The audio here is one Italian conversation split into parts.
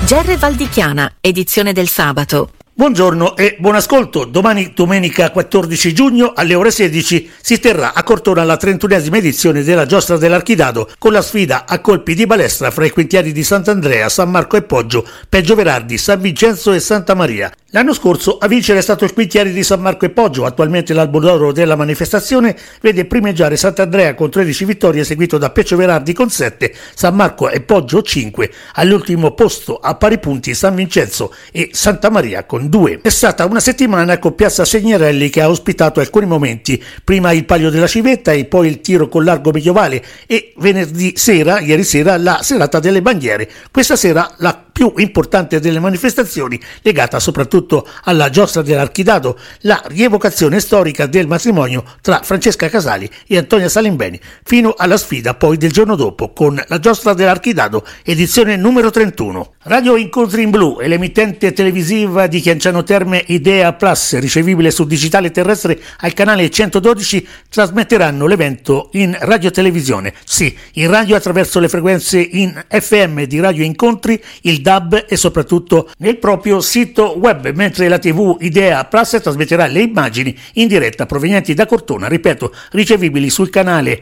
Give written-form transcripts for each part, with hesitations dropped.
GR Valdichiana, edizione del sabato. Buongiorno e buon ascolto. Domani, domenica 14 giugno, alle ore 16, si terrà a Cortona la 31esima edizione della Giostra dell'Archidado, con la sfida a colpi di balestra fra i quintieri di Sant'Andrea, San Marco e Poggio, Peggio Verardi, San Vincenzo e Santa Maria. L'anno scorso a vincere è stato il quintieri di San Marco e Poggio. Attualmente l'albo d'oro della manifestazione vede primeggiare Sant'Andrea con 13 vittorie, seguito da Peggio Verardi con 7, San Marco e Poggio 5, all'ultimo posto a pari punti San Vincenzo e Santa Maria con 2. È stata una settimana con Piazza Segnerelli che ha ospitato alcuni momenti, prima il Palio della Civetta e poi il tiro con largo medievale e venerdì sera, ieri sera, la serata delle bandiere. Questa sera la più importante delle manifestazioni, legata soprattutto alla Giostra dell'Archidado, la rievocazione storica del matrimonio tra Francesca Casali e Antonia Salimbeni, fino alla sfida poi del giorno dopo con la Giostra dell'Archidado, edizione numero 31. Radio Incontri in Blu è l'emittente televisiva di Chianciano Terme Idea Plus, ricevibile su digitale terrestre al canale 112, trasmetteranno l'evento in radiotelevisione, sì, in radio attraverso le frequenze in FM di Radio Incontri, il DAB e soprattutto nel proprio sito web, mentre la TV Idea Plus trasmetterà le immagini in diretta provenienti da Cortona, ripeto, ricevibili sul canale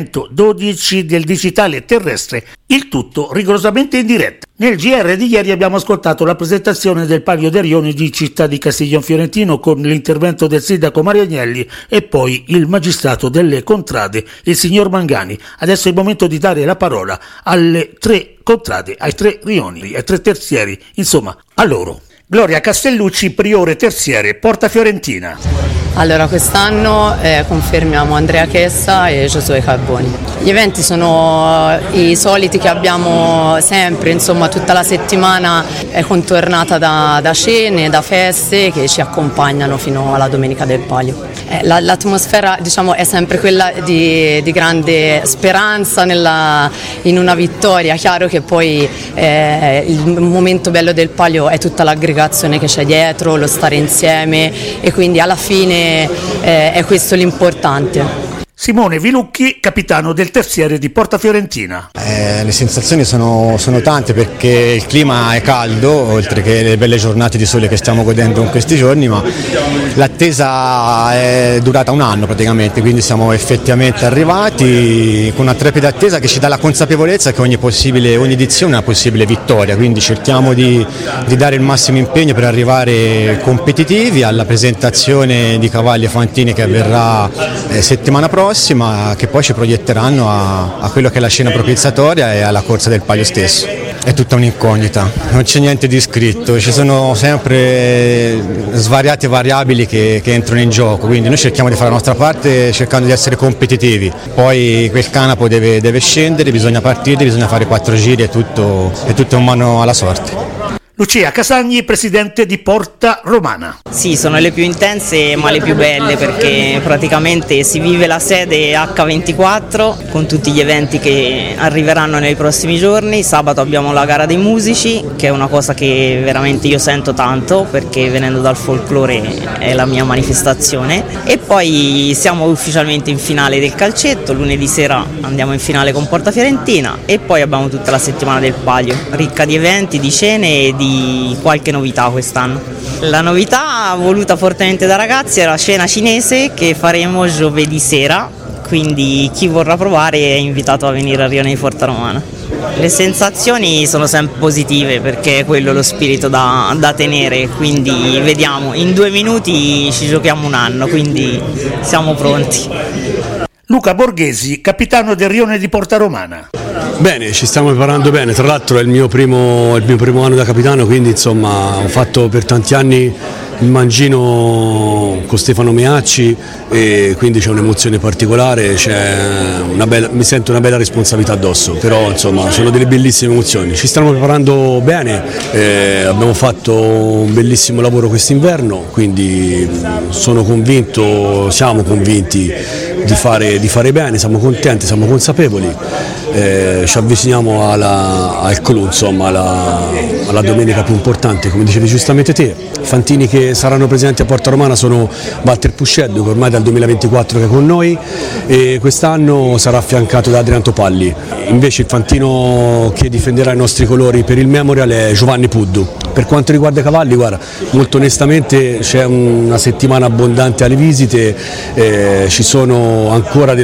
112 del digitale terrestre, il tutto rigorosamente in diretta. Nel GR di ieri abbiamo ascoltato la presentazione del Palio dei Rioni di Città di Castiglion Fiorentino con l'intervento del sindaco Mario Agnelli e poi il magistrato delle contrade, il signor Mangani. Adesso è il momento di dare la parola alle 3 contrade, ai 3 rioni, ai 3 terzieri, insomma, a loro. Gloria Castellucci, priore terziere, Porta Fiorentina. Allora, quest'anno confermiamo Andrea Chessa e Giosuè Carboni. Gli eventi sono i soliti che abbiamo sempre, insomma tutta la settimana è contornata da cene, da feste che ci accompagnano fino alla Domenica del Palio. L'atmosfera, diciamo, è sempre quella di grande speranza in una vittoria. Chiaro che poi il momento bello del Palio è tutta l'aggregazione che c'è dietro, lo stare insieme e quindi alla fine è questo l'importante. Simone Vilucchi, capitano del terziere di Porta Fiorentina. Le sensazioni sono tante perché il clima è caldo, oltre che le belle giornate di sole che stiamo godendo in questi giorni, ma l'attesa è durata un anno praticamente, quindi siamo effettivamente arrivati con una trepida attesa che ci dà la consapevolezza che ogni edizione è una possibile vittoria, quindi cerchiamo di dare il massimo impegno per arrivare competitivi alla presentazione di cavalli e fantini che avverrà settimana prossima, che poi ci proietteranno a quello che è la scena propiziatoria e alla corsa del Palio stesso. È tutta un'incognita, non c'è niente di scritto, ci sono sempre svariate variabili che entrano in gioco, quindi noi cerchiamo di fare la nostra parte cercando di essere competitivi, poi quel canapo deve scendere, bisogna partire, bisogna fare 4 giri, è tutto in mano alla sorte. Lucia Casagni, presidente di Porta Romana. Sì, sono le più intense ma le più belle perché praticamente si vive la sede H24 con tutti gli eventi che arriveranno nei prossimi giorni. Sabato abbiamo la gara dei musici, che è una cosa che veramente io sento tanto perché venendo dal folklore è la mia manifestazione, e poi siamo ufficialmente in finale del calcetto, lunedì sera andiamo in finale con Porta Fiorentina e poi abbiamo tutta la settimana del Palio, ricca di eventi, di cene e di qualche novità quest'anno. La novità voluta fortemente da ragazzi è la cena cinese che faremo giovedì sera, quindi chi vorrà provare è invitato a venire a Rione di Porta Romana. Le sensazioni sono sempre positive perché è quello lo spirito da tenere, quindi vediamo, in 2 minuti ci giochiamo un anno, quindi siamo pronti. Luca Borghesi, capitano del Rione di Porta Romana. Bene, ci stiamo preparando bene, tra l'altro è il mio primo anno da capitano, quindi insomma ho fatto per tanti anni il mangino con Stefano Meacci e quindi c'è un'emozione particolare, mi sento una bella responsabilità addosso, però insomma sono delle bellissime emozioni. Ci stiamo preparando bene, abbiamo fatto un bellissimo lavoro quest'inverno, quindi siamo convinti di fare bene, siamo contenti, siamo consapevoli, ci avviciniamo al clou, insomma alla domenica più importante, come dicevi giustamente te. Fantini che che saranno presenti a Porta Romana sono Walter Pusceddu, che ormai dal 2024 che è con noi, e quest'anno sarà affiancato da Adriano Topalli. Invece il fantino che difenderà i nostri colori per il Memorial è Giovanni Puddu. Per quanto riguarda i cavalli, guarda, molto onestamente c'è una settimana abbondante alle visite, ci sono ancora